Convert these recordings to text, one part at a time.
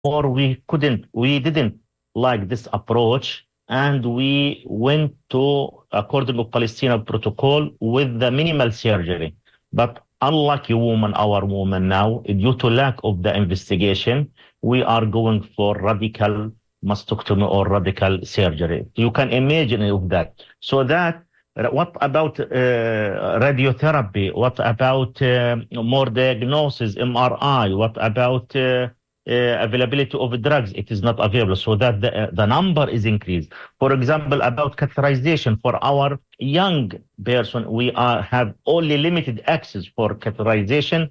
more we didn't like this approach, and we went to, according to Palestinian protocol, with the minimal surgery. But unlucky woman, our woman now, due to lack of the investigation, we are going for radical mastectomy or radical surgery. You can imagine of that. So that what about radiotherapy? What about more diagnosis, MRI? What about availability of drugs? It is not available, so that the number is increased. For example, about catheterization for our young person, we have only limited access for catheterization.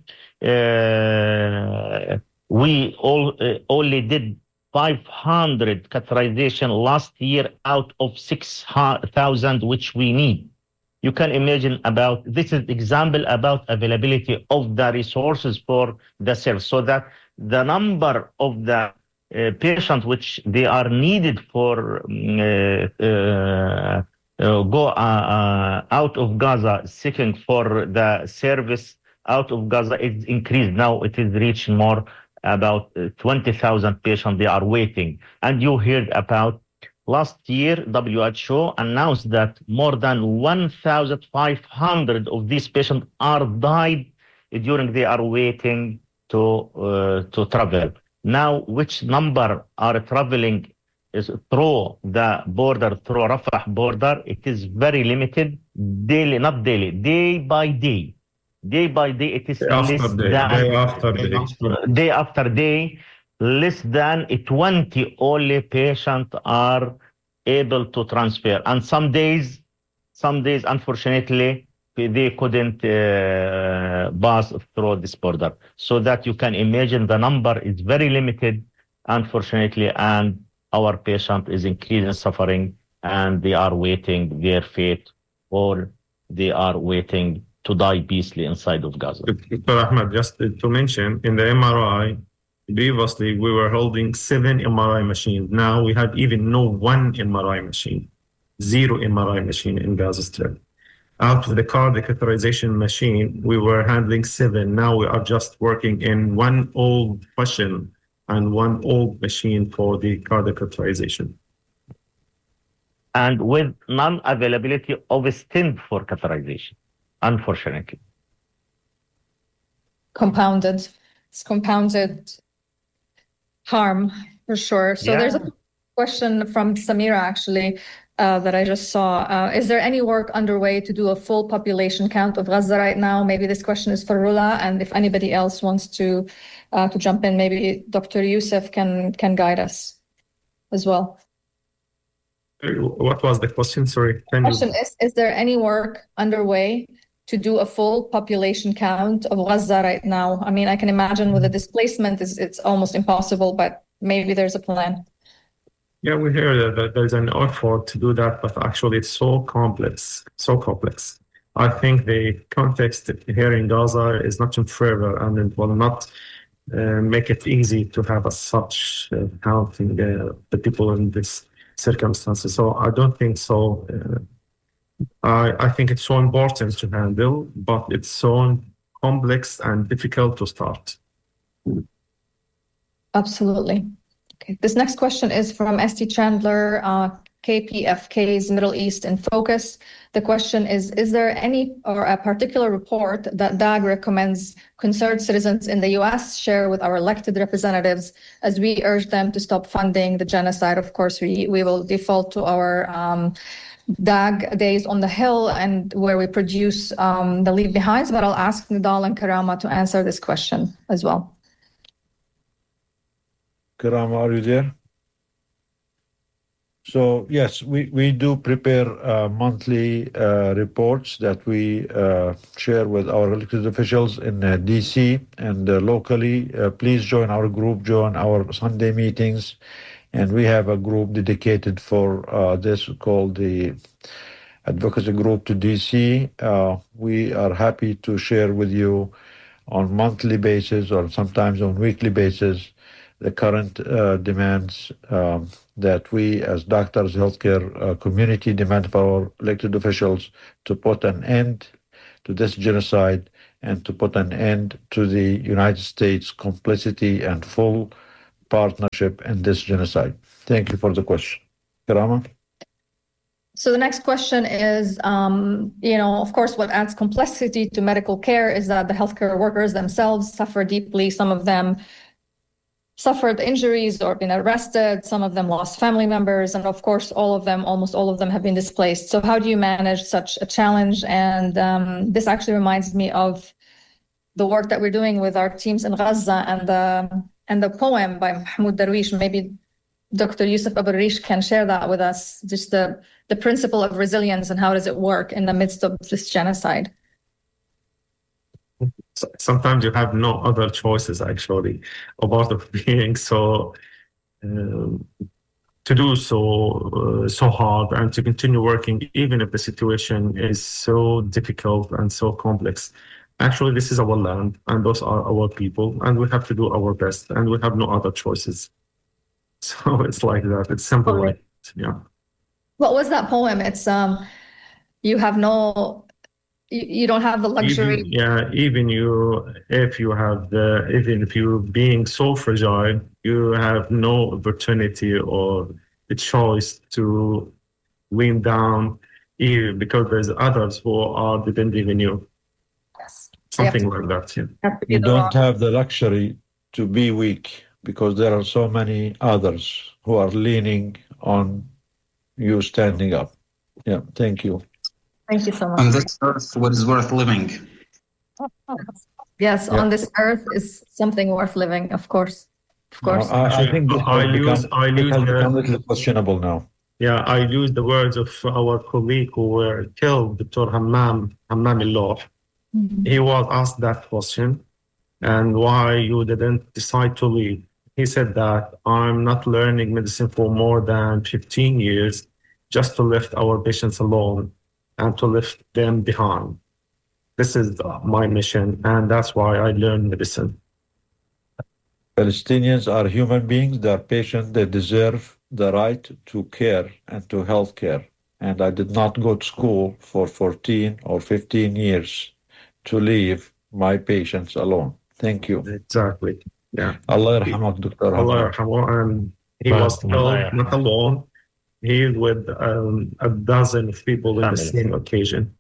We only did 500 catheterization last year out of 6,000 which we need. You can imagine about this is example about availability of the resources for the cells, so that the number of the patients which they are needed for go out of Gaza seeking for the service out of Gaza is increased. Now it is reaching more about 20,000 patients they are waiting. And you heard about last year, WHO announced that more than 1,500 of these patients are died during they are waiting to travel. Now, which number are traveling is through the border, through Rafah border? It is very limited, daily, not daily, day by day. Day by day, it is less than day after day, less than 20 only patients are able to transfer. And some days, unfortunately, they couldn't pass through this border. So that you can imagine the number is very limited, unfortunately, and our patient is increasing suffering, and they are waiting their fate, or they are waiting to die peacefully inside of Gaza. Dr. Ahmed, just to mention, in the MRI, previously we were holding 7 MRI machines. Now we have even no 1 MRI machine, 0 MRI machine in Gaza Strip. Out of the cardiac catheterization machine, we were handling 7. Now we are just working in 1 old machine and 1 old machine for the cardiac catheterization. And with non-availability of a stent for catheterization, unfortunately. It's compounded harm, for sure. So there's a question from Samira, actually, that I just saw. Is there any work underway to do a full population count of Gaza right now? Maybe this question is for Rula, and if anybody else wants to jump in, maybe Dr. Youssef can guide us as well. What was the question? Sorry. The question is there any work underway to do a full population count of Gaza right now? I mean, I can imagine with the displacement, it's almost impossible, but maybe there's a plan. Yeah, we hear that there's an effort to do that, but actually it's so complex. I think the context here in Gaza is not in favor, and it will not make it easy to have such counting the people in this circumstances. So I don't think so. I think it's so important to handle, but it's so complex and difficult to start. Absolutely. Okay. This next question is from Esti Chandler, KPFK's Middle East in Focus. The question is there any or a particular report that DAG recommends concerned citizens in the US share with our elected representatives as we urge them to stop funding the genocide? Of course, we will default to our DAG Days on the Hill, and where we produce the leave behinds, but I'll ask Nidal and Karama to answer this question as well. Karama, are you there? So yes, we do prepare monthly reports that we share with our elected officials in DC and locally. Please join our group, join our Sunday meetings, and we have a group dedicated for this called the Advocacy Group to DC. We are happy to share with you on monthly basis or sometimes on weekly basis the current demands that we as doctors, healthcare community demand for our elected officials to put an end to this genocide and to put an end to the United States complicity and full partnership in this genocide. Thank you for the question. Karama? So the next question is, of course, what adds complexity to medical care is that the healthcare workers themselves suffer deeply. Some of them suffered injuries or been arrested. Some of them lost family members. And of course, almost all of them have been displaced. So how do you manage such a challenge? And this actually reminds me of the work that we're doing with our teams in Gaza and the poem by Mahmoud Darwish. Maybe Dr. Yusuf Abu Rish can share that with us, just the principle of resilience and how does it work in the midst of this genocide. Sometimes you have no other choices, actually, about of being so to do so hard and to continue working, even if the situation is so difficult and so complex. Actually, this is our land, and those are our people, and we have to do our best, and we have no other choices. So it's like that. It's simple, like that. Yeah. What was that poem? It's you have no. You don't have the luxury. Even if you're being so fragile, you have no opportunity or the choice to lean down, even because there's others who are depending on you. Yes. Something like that. Yeah. You don't have the luxury to be weak because there are so many others who are leaning on you standing up. Yeah. Thank you. Thank you so much. On this earth, what is worth living? Yes, on this earth is something worth living, of course. Of course. No, I think it has become a little questionable now. Yeah, I use the words of our colleague who were killed, Dr. Hammam Illah. Mm-hmm. He was asked that question, and why you didn't decide to leave. He said that I'm not learning medicine for more than 15 years just to lift our patients alone and to lift them behind. This is my mission, and that's why I learn medicine. Palestinians are human beings, they are patients, they deserve the right to care and to health care. And I did not go to school for 14 or 15 years to leave my patients alone. Thank you. Exactly. Yeah. Allah yarhamak, Dr. Allah yarhamak. And he was killed not alone. He with a dozen of people in the same occasion.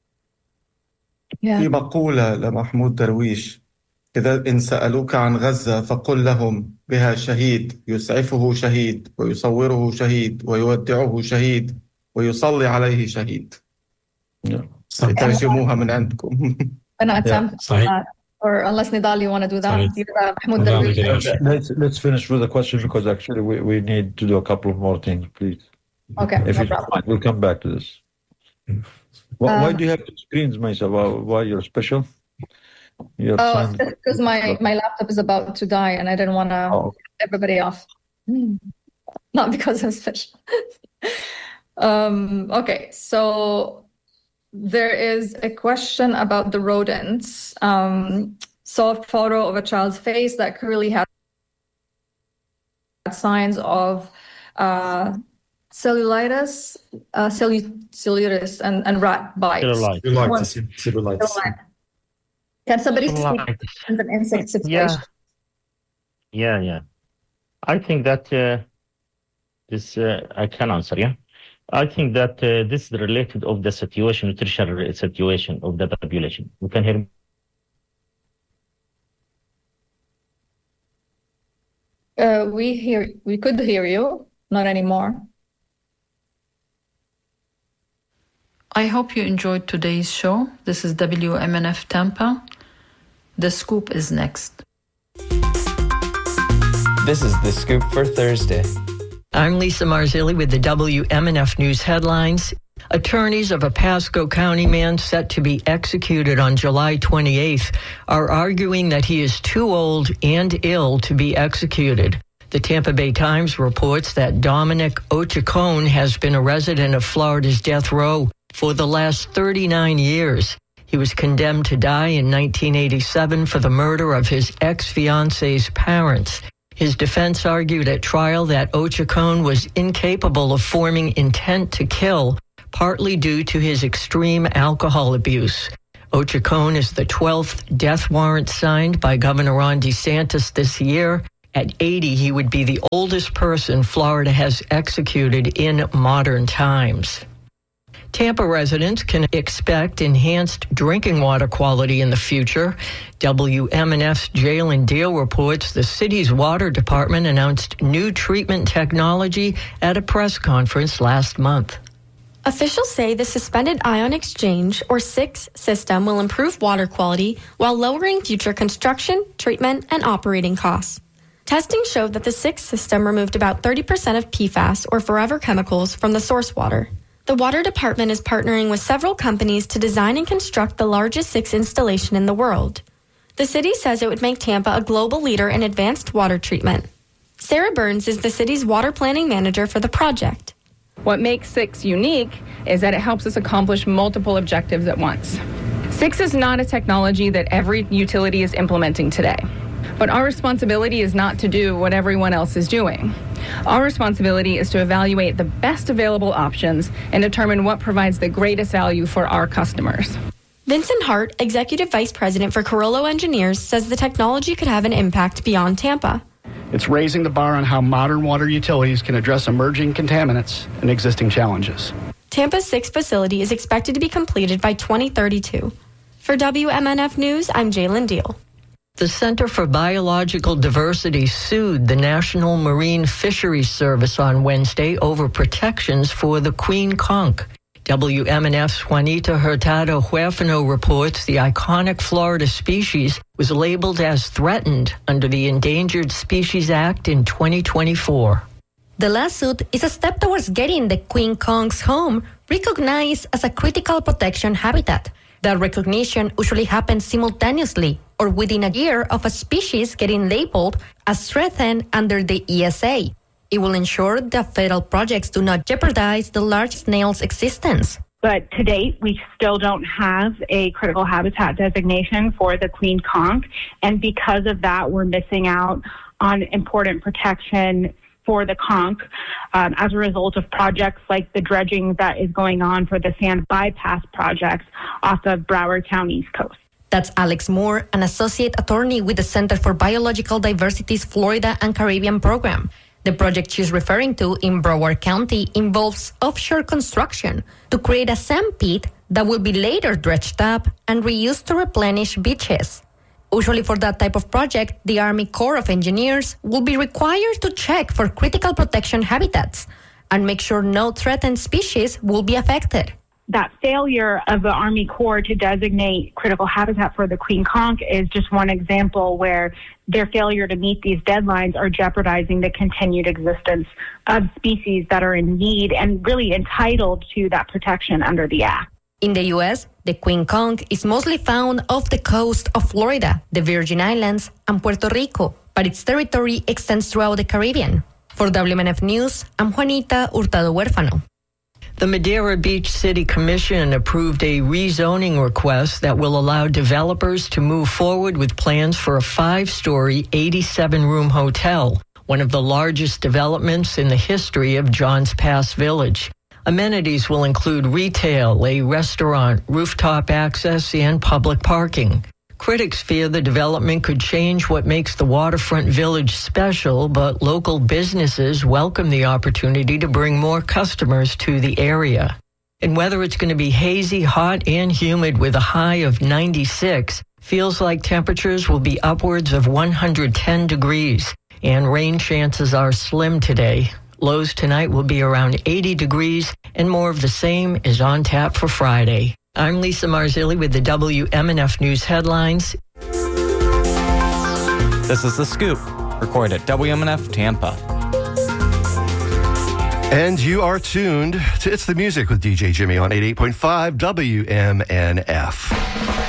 في مقولة لمحمود درويش: إذا إن سألوك عن غزة فقل لهم بها شهيد يسعفه شهيد ويصوره شهيد ويودعه شهيد ويصلي عليه شهيد. ترجموها من عندكم. أنا attempt or unless Nidal, you want to do that? Let's finish with the question because actually we need to do a couple of more things, please. Okay, if no problem. We'll come back to this. Why do you have two screens, Maisa? Why you're special? Because my laptop is about to die and I didn't want to get everybody off. Not because I'm special. Okay, so there is a question about the rodents. Saw a photo of a child's face that clearly had signs of cellulitis, and rat bites. Cellulitis. Can somebody speak to an insect situation? Yeah. I think that this I can answer. Yeah, I think that this is related of the situation, nutritional situation of the population. You can hear me? We could hear you, not anymore. I hope you enjoyed today's show. This is WMNF Tampa. The Scoop is next. This is The Scoop for Thursday. I'm Lisa Marzilli with the WMNF News headlines. Attorneys of a Pasco County man set to be executed on July 28th are arguing that he is too old and ill to be executed. The Tampa Bay Times reports that Dominic Ochacon has been a resident of Florida's death row for the last 39 years. He was condemned to die in 1987 for the murder of his ex-fiance's parents. His defense argued at trial that Ochacon was incapable of forming intent to kill, partly due to his extreme alcohol abuse. Ochacon is the 12th death warrant signed by Governor Ron DeSantis this year At 80, he would be the oldest person Florida has executed in modern times. Tampa residents can expect enhanced drinking water quality in the future. WMNF's Jalen Deal reports the city's water department announced new treatment technology at a press conference last month. Officials say the suspended ion exchange, or SIX, system will improve water quality while lowering future construction, treatment, and operating costs. Testing showed that the SIX system removed about 30% of PFAS, or forever chemicals, from the source water. The water department is partnering with several companies to design and construct the largest SIX installation in the world. The city says it would make Tampa a global leader in advanced water treatment. Sarah Burns is the city's water planning manager for the project. What makes SIX unique is that it helps us accomplish multiple objectives at once. SIX is not a technology that every utility is implementing today. But our responsibility is not to do what everyone else is doing. Our responsibility is to evaluate the best available options and determine what provides the greatest value for our customers. Vincent Hart, Executive Vice President for Carollo Engineers, says the technology could have an impact beyond Tampa. It's raising the bar on how modern water utilities can address emerging contaminants and existing challenges. Tampa's SIX facility is expected to be completed by 2032. For WMNF News, I'm Jalen Deal. The Center for Biological Diversity sued the National Marine Fisheries Service on Wednesday over protections for the queen conch. WMNF's Juanita Hurtado Huerfano reports the iconic Florida species was labeled as threatened under the Endangered Species Act in 2024. The lawsuit is a step towards getting the queen conch's home recognized as a critical protection habitat. That recognition usually happens simultaneously or within a year of a species getting labeled as threatened under the ESA. It will ensure that federal projects do not jeopardize the large snail's existence. But to date, we still don't have a critical habitat designation for the queen conch. And because of that, we're missing out on important protection for the conch as a result of projects like the dredging that is going on for the sand bypass projects off of Broward County's coast. That's Alex Moore, an associate attorney with the Center for Biological Diversity's Florida and Caribbean program. The project she's referring to in Broward County involves offshore construction to create a sand pit that will be later dredged up and reused to replenish beaches. Usually for that type of project, the Army Corps of Engineers will be required to check for critical protection habitats and make sure no threatened species will be affected. That failure of the Army Corps to designate critical habitat for the queen conch is just one example where their failure to meet these deadlines are jeopardizing the continued existence of species that are in need and really entitled to that protection under the Act. In the U.S., the queen conch is mostly found off the coast of Florida, the Virgin Islands, and Puerto Rico, but its territory extends throughout the Caribbean. For WMNF News, I'm Juanita Hurtado Huerfano. The Madeira Beach City Commission approved a rezoning request that will allow developers to move forward with plans for a 5-story, 87-room hotel, one of the largest developments in the history of Johns Pass Village. Amenities will include retail, a restaurant, rooftop access, and public parking. Critics fear the development could change what makes the waterfront village special, but local businesses welcome the opportunity to bring more customers to the area. And whether it's going to be hazy, hot, and humid with a high of 96, feels like temperatures will be upwards of 110 degrees, and rain chances are slim today. Lows tonight will be around 80 degrees, and more of the same is on tap for Friday. I'm Lisa Marzilli with the WMNF News headlines. This is The Scoop, recorded at WMNF Tampa. And you are tuned to It's the Music with DJ Jimmy on 88.5 WMNF.